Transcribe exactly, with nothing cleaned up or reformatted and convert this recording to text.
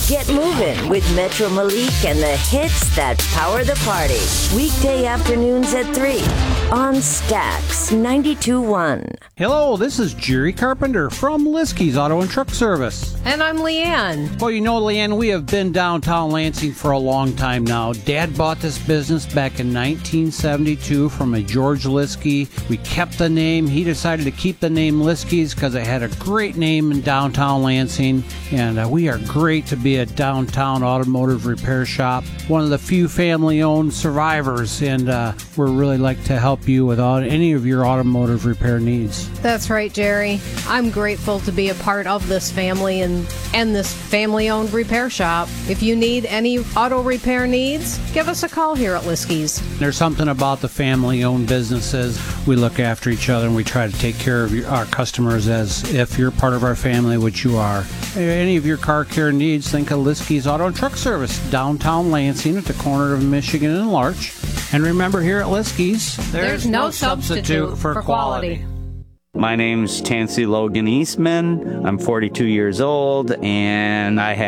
Get moving with Metro Malik and the hits that power the party. Weekday afternoons at three on Stax ninety-two point one. Hello, this is Jerry Carpenter from Liskey's Auto and Truck Service. And I'm Leanne. Well, you know, Leanne, we have been downtown Lansing for a long time now. Dad bought this business back in nineteen seventy-two from a George Liskey. We kept the name. He decided to keep the name Liskey's because it had a great name in downtown Lansing. And uh, we are great to be a downtown automotive repair shop. One of the few family-owned survivors. And uh, we're really like to help you with all, any of your automotive repair needs. That's right, Jerry. I'm grateful to be a part of this family and, and this family-owned repair shop. If you need any auto repair needs, give us a call here at Liskey's. There's something about the family-owned businesses. We look after each other and we try to take care of your, our customers as if you're part of our family, which you are. Any of your car care needs, think of Liskey's Auto and Truck Service, downtown Lansing at the corner of Michigan and Larch. And remember, here at Liskey's, there's, there's no, no substitute, substitute for, for quality. quality. My name's Chancey Logan Eastman. I'm forty-two years old, and I have